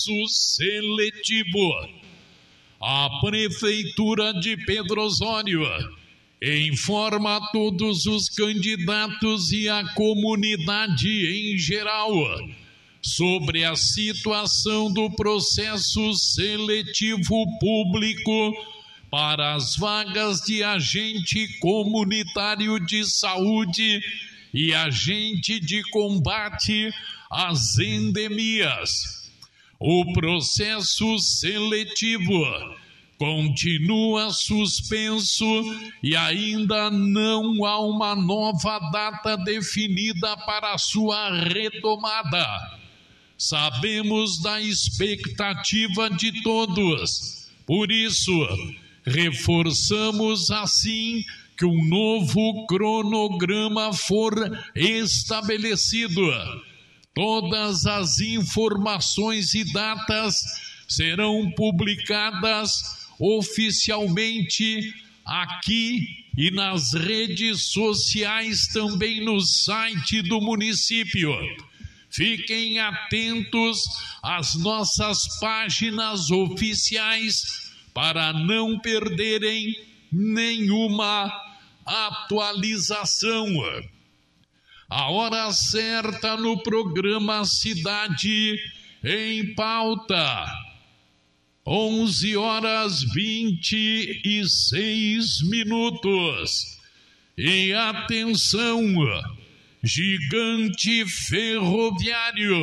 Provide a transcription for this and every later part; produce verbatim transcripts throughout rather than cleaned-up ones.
processo seletivo. A Prefeitura de Pedro Osório informa a todos os candidatos e a comunidade em geral sobre a situação do processo seletivo público para as vagas de agente comunitário de saúde e agente de combate às endemias. O processo seletivo continua suspenso e ainda não há uma nova data definida para sua retomada. Sabemos da expectativa de todos, por isso, reforçamos assim que um novo cronograma for estabelecido. Todas as informações e datas serão publicadas oficialmente aqui e nas redes sociais, também no site do município. Fiquem atentos às nossas páginas oficiais para não perderem nenhuma atualização. A hora certa no programa Cidade em Pauta, onze horas vinte e seis minutos. E atenção, Gigante Ferroviário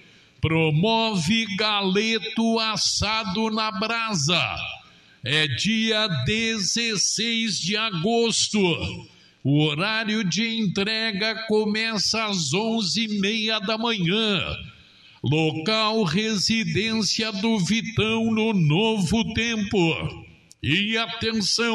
promove galeto assado na brasa. É dia dezesseis de agosto. O horário de entrega começa às onze e meia da manhã. Local Residência do Vitão, no Novo Tempo. E atenção,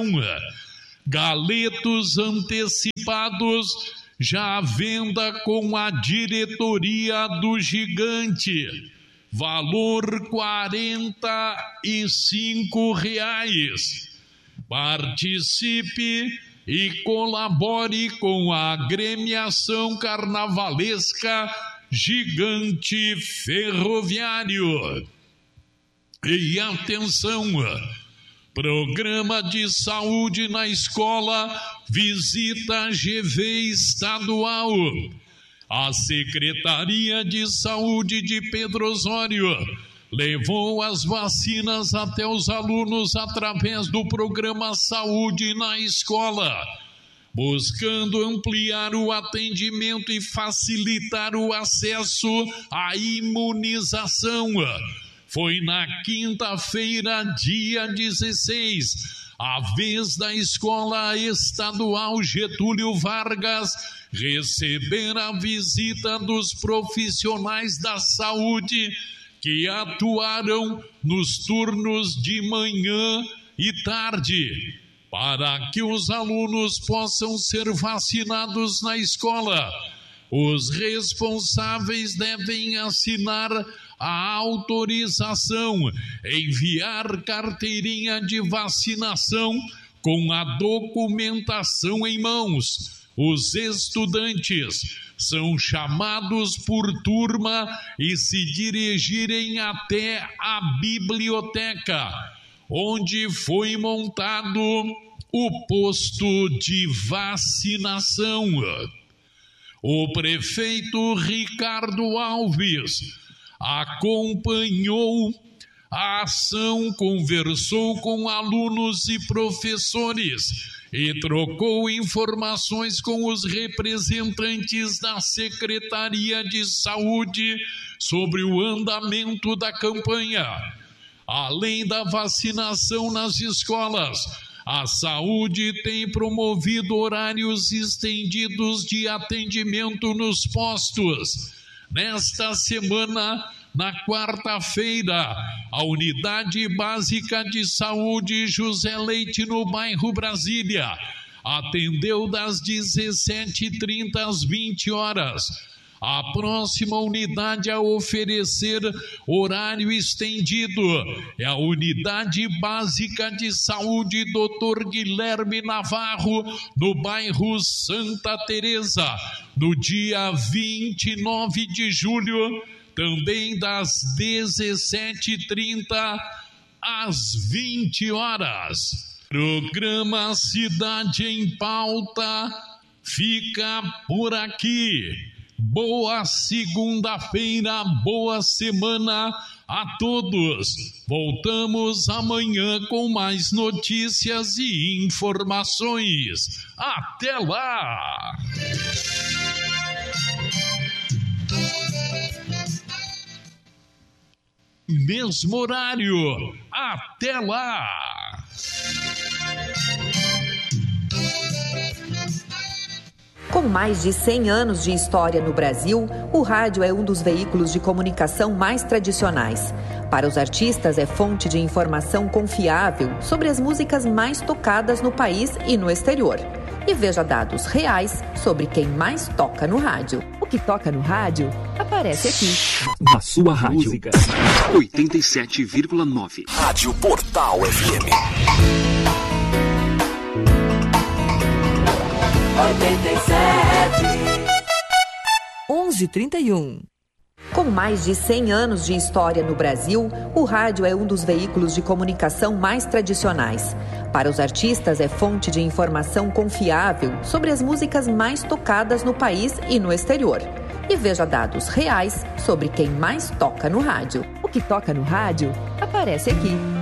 galetos antecipados já à venda com a diretoria do Gigante. Valor quarenta e cinco reais. Participe e colabore com a agremiação carnavalesca Gigante Ferroviário. E atenção, programa de saúde na escola visita G V estadual. A Secretaria de Saúde de Pedro Osório levou as vacinas até os alunos através do programa Saúde na Escola, buscando ampliar o atendimento e facilitar o acesso à imunização. Foi na quinta-feira, dia dezesseis, a vez da Escola Estadual Getúlio Vargas receber a visita dos profissionais da saúde que atuaram nos turnos de manhã e tarde, para que os alunos possam ser vacinados na escola. Os responsáveis devem assinar a autorização, enviar carteirinha de vacinação com a documentação em mãos. Os estudantes são chamados por turma e se dirigirem até a biblioteca, onde foi montado o posto de vacinação. O prefeito Ricardo Alves acompanhou a ação, conversou com alunos e professores e trocou informações com os representantes da Secretaria de Saúde sobre o andamento da campanha. Além da vacinação nas escolas, a saúde tem promovido horários estendidos de atendimento nos postos. Nesta semana, na quarta-feira, a Unidade Básica de Saúde José Leite, no bairro Brasília, atendeu das dezessete e trinta às vinte horas. A próxima unidade a oferecer horário estendido é a Unidade Básica de Saúde doutor Guilherme Navarro, no bairro Santa Teresa, no dia vinte e nove de julho, também das dezessete e trinta às vinte horas. Programa Cidade em Pauta fica por aqui. Boa segunda-feira, boa semana a todos. Voltamos amanhã com mais notícias e informações. Até lá! Mesmo horário. Até lá! Com mais de cem anos de história no Brasil, o rádio é um dos veículos de comunicação mais tradicionais. Para os artistas, é fonte de informação confiável sobre as músicas mais tocadas no país e no exterior. E veja dados reais sobre quem mais toca no rádio. O que toca no rádio aparece aqui. Na sua rádio. Música oitenta e sete vírgula nove. Rádio Portal F M. oitenta e sete. onze e trinta e um. Com mais de cem anos de história no Brasil, o rádio é um dos veículos de comunicação mais tradicionais. Para os artistas, é fonte de informação confiável sobre as músicas mais tocadas no país e no exterior. E veja dados reais sobre quem mais toca no rádio. O que toca no rádio aparece aqui.